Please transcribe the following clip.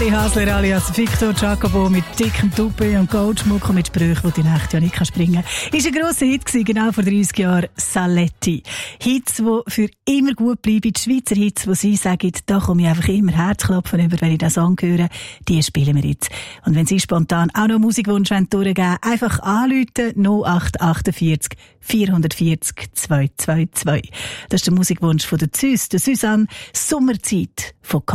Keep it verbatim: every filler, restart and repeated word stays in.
Harry Hasler alias Victor Giacobo mit dickem Tuppe und Goldschmuck und mit Sprüchen, die die Nacht ja nicht springen kann. Ist ein grosser Hit gewesen, genau vor dreißig Jahren. Saletti. Hits, die für immer gut bleiben. Die Schweizer Hits, die sie sagen, da komme ich einfach immer Herzklopfen über, wenn ich den Song höre. Die spielen wir jetzt. Und wenn Sie spontan auch noch Musikwunsch durchgeben wollen, einfach anrufen null acht achtundvierzig vierhundertvierzig zweihundertzweiundzwanzig. Das ist der Musikwunsch von der Süß, der Susanne. Sommerzeit von K